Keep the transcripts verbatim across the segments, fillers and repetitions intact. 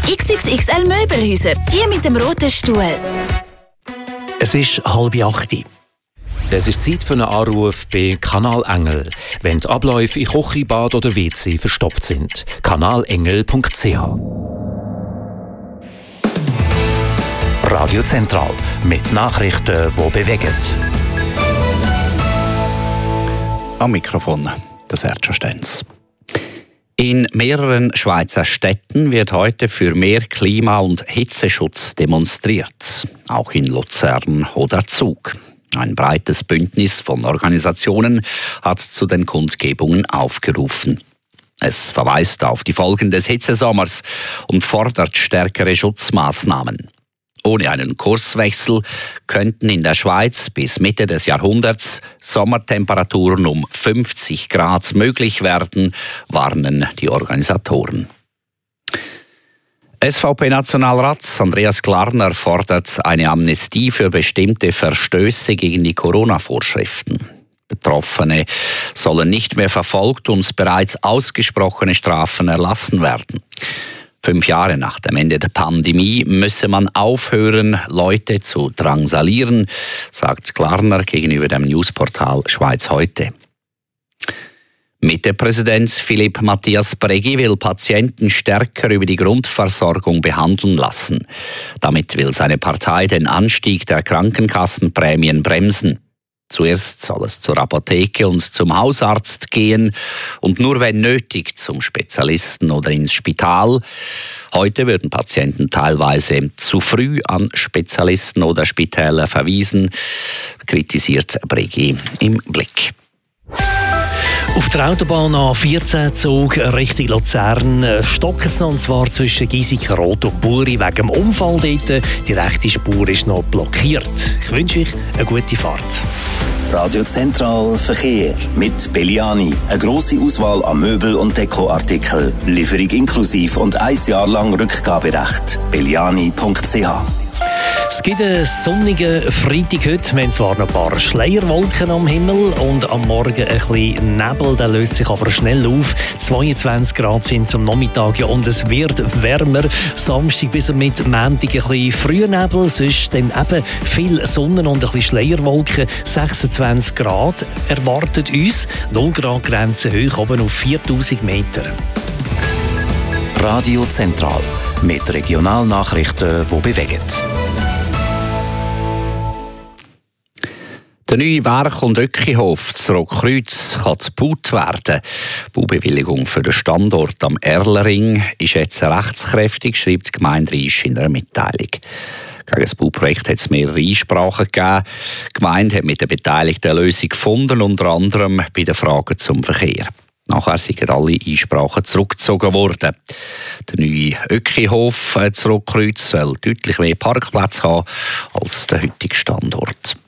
X X X L Möbelhäuser, die mit dem roten Stuhl. Es ist halb acht. Es ist Zeit für einen Anruf bei Kanal Engel, wenn die Abläufe in Küche, Bad oder W C verstopft sind. kanalengel punkt c h. Radio Zentral mit Nachrichten, die bewegen. Am Mikrofon der Sergio Stenz. In mehreren Schweizer Städten wird heute für mehr Klima- und Hitzeschutz demonstriert. Auch in Luzern oder Zug. Ein breites Bündnis von Organisationen hat zu den Kundgebungen aufgerufen. Es verweist auf die Folgen des Hitzesommers und fordert stärkere Schutzmaßnahmen. Ohne einen Kurswechsel könnten in der Schweiz bis Mitte des Jahrhunderts Sommertemperaturen um fünfzig Grad möglich werden, warnen die Organisatoren. S V P-Nationalrat Andreas Glarner fordert eine Amnestie für bestimmte Verstöße gegen die Corona-Vorschriften. Betroffene sollen nicht mehr verfolgt und bereits ausgesprochene Strafen erlassen werden. Fünf Jahre nach dem Ende der Pandemie müsse man aufhören, Leute zu drangsalieren, sagt Glarner gegenüber dem Newsportal Schweiz heute. Mitte-Präsident Philipp Matthias Breggi will Patienten stärker über die Grundversorgung behandeln lassen. Damit will seine Partei den Anstieg der Krankenkassenprämien bremsen. Zuerst soll es zur Apotheke und zum Hausarzt gehen und nur wenn nötig zum Spezialisten oder ins Spital. Heute würden Patienten teilweise zu früh an Spezialisten oder Spitäler verwiesen, kritisiert Breggi im Blick. Auf der Autobahn A vierzehn Zug Richtung Luzern stocken es noch, und zwar zwischen Giesikenrot und Buri wegen dem Unfall dort. Die rechte Spur ist noch blockiert. Ich wünsche euch eine gute Fahrt. Radio Zentral Verkehr mit Belliani. Eine grosse Auswahl an Möbel- und Dekoartikeln. Lieferung inklusiv und ein Jahr lang Rückgaberecht. belliani punkt c h. Es gibt einen sonnigen Freitag heute. Wir haben zwar noch ein paar Schleierwolken am Himmel und am Morgen ein bisschen Nebel, der löst sich aber schnell auf. zweiundzwanzig Grad sind zum Nachmittag, ja, und es wird wärmer. Samstag bis mit Montag ein bisschen früher Nebel, sonst dann eben viel Sonne und ein bisschen Schleierwolken. sechsundzwanzig Grad erwartet uns, null Grad Grenze hoch, oben auf viertausend Meter. Radio Zentral mit Regionalnachrichten, die bewegen. Der neue Werk- und Öckihof zu Rockkreuz kann gebaut werden. Die Baubewilligung für den Standort am Erlering ist jetzt rechtskräftig, schreibt die Gemeinde Riesch in einer Mitteilung. Gegen das Bauprojekt hat es mehrere Einsprachen gegeben. Die Gemeinde hat mit den Beteiligten eine Lösung gefunden, unter anderem bei den Fragen zum Verkehr. Nachher sind alle Einsprachen zurückgezogen worden. Der neue Öckihof zu Rockkreuz soll deutlich mehr Parkplätze haben als der heutige Standort.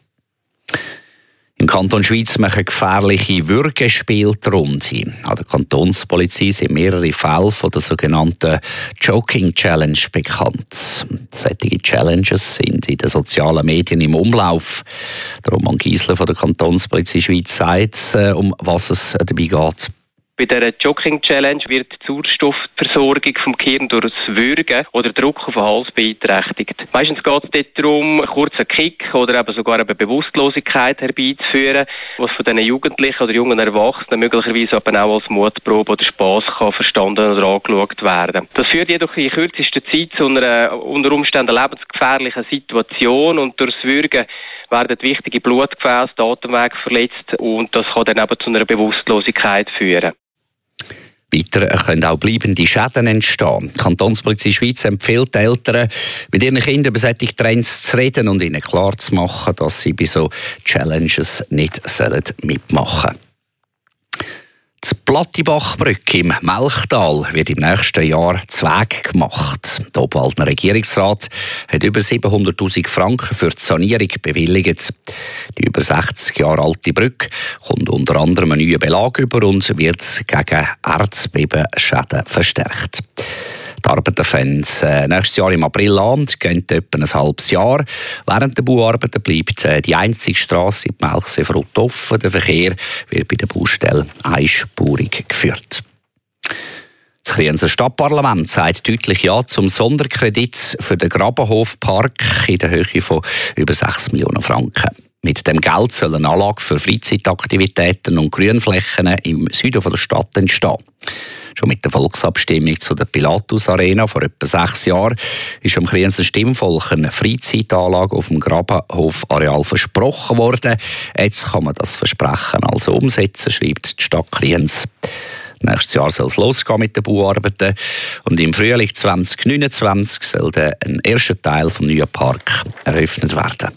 Im Kanton Schweiz machen gefährliche Würgespiele die Runde. An der Kantonspolizei sind mehrere Fälle von der sogenannten Joking Challenge bekannt. Solche Challenges sind in den sozialen Medien im Umlauf. Der Roman Giesler von der Kantonspolizei Schweiz sagt, um was es dabei geht. Bei dieser Jogging Challenge wird die Sauerstoffversorgung vom Gehirn durch das Würgen oder Druck auf den Hals beeinträchtigt. Meistens geht es dort darum, einen kurzen Kick oder eben sogar eine Bewusstlosigkeit herbeizuführen, was von diesen Jugendlichen oder jungen Erwachsenen möglicherweise aber auch als Mutprobe oder Spass kann verstanden oder angeschaut werden. Das führt jedoch in kürzester Zeit zu einer unter Umständen lebensgefährlichen Situation, und durch das Würgen werden wichtige Blutgefäße, die Atemwege verletzt, und das kann dann eben zu einer Bewusstlosigkeit führen. Weiter können auch bleibende Schäden entstehen. Die Kantonspolizei Schweiz empfiehlt den Eltern, mit ihren Kindern über solche Trends zu reden und ihnen klarzumachen, dass sie bei so Challenges nicht mitmachen sollen. Die Plattibachbrücke im Melchtal wird im nächsten Jahr zu Weg gemacht. Der Obwaldner Regierungsrat hat über siebenhunderttausend Franken für die Sanierung bewilligt. Die über sechzig Jahre alte Brücke kommt unter anderem einen neuen Belag über und wird gegen Erdbebenschäden verstärkt. Die Arbeiten fangen nächstes Jahr im April an und gehen etwa ein halbes Jahr. Während der Bauarbeiten bleibt die einzige Strasse in Melchseefrott offen. Der Verkehr wird bei der Baustelle einspurig geführt. Das Krienzer Stadtparlament sagt deutlich Ja zum Sonderkredit für den Grabenhofpark in der Höhe von über sechs Millionen Franken. Mit dem Geld soll eine Anlage für Freizeitaktivitäten und Grünflächen im Süden der Stadt entstehen. Schon mit der Volksabstimmung zu der Pilatus Arena vor etwa sechs Jahren ist am Krienzer Stimmvolk eine Freizeitanlage auf dem Grabenhof-Areal versprochen worden. Jetzt kann man das Versprechen also umsetzen, schreibt die Stadt Kriens. Nächstes Jahr soll es losgehen mit den Bauarbeiten und im Frühling zwanzig neunundzwanzig soll der ein erster Teil vom neuen Park eröffnet werden.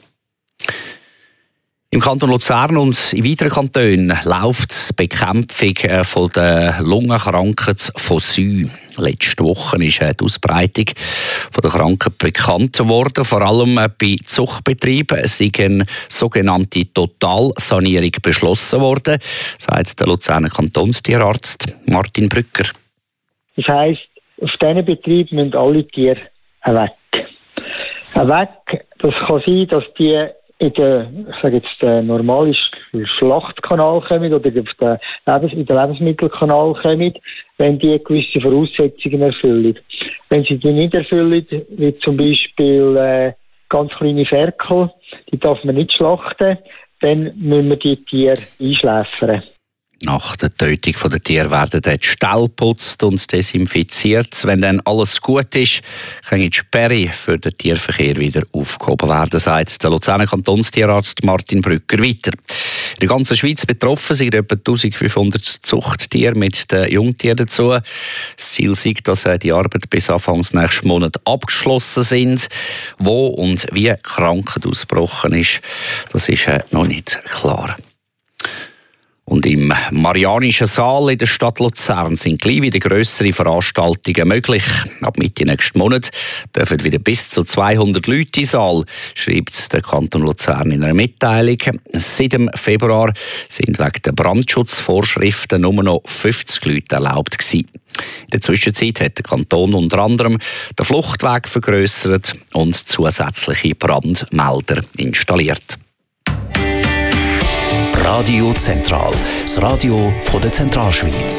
Im Kanton Luzern und in weiteren Kantonen läuft die Bekämpfung von der Lungenkrankheit von S Ü. Letzte Woche ist die Ausbreitung der Krankheit bekannt worden. Vor allem bei Zuchtbetrieben ist eine sogenannte Totalsanierung beschlossen worden, sagt der Luzerner Kantonstierarzt Martin Brücker. Das heisst, auf diesen Betrieben müssen alle Tiere weg. Weg, das kann sein, dass die in den, ich sage jetzt, den normalen Schlachtkanal kommen oder auf den Lebens- in den Lebensmittelkanal kommen, wenn die gewisse Voraussetzungen erfüllen. Wenn sie die nicht erfüllen, wie zum Beispiel äh, ganz kleine Ferkel, die darf man nicht schlachten, dann müssen wir die Tiere einschläfern. Nach der Tötung der Tiere werden die Ställe geputzt und desinfiziert. Wenn dann alles gut ist, kann die Sperre für den Tierverkehr wieder aufgehoben werden, sagt der Luzerner Kantonstierarzt Martin Brücker weiter. In der ganzen Schweiz betroffen sind etwa eintausendfünfhundert Zuchttiere mit den Jungtieren dazu. Das Ziel ist, dass die Arbeit bis Anfang nächsten Monat abgeschlossen sind. Wo und wie die Krankheit ausgebrochen ist, das ist noch nicht klar. Und im Marianischen Saal in der Stadt Luzern sind gleich wieder grössere Veranstaltungen möglich. Ab Mitte nächsten Monat dürfen wieder bis zu zweihundert Leute in den Saal, schreibt der Kanton Luzern in einer Mitteilung. Seit dem Februar sind wegen der Brandschutzvorschriften nur noch fünfzig Leute erlaubt gewesen. In der Zwischenzeit hat der Kanton unter anderem den Fluchtweg vergrössert und zusätzliche Brandmelder installiert. Radio Zentral, das Radio von der Zentralschweiz.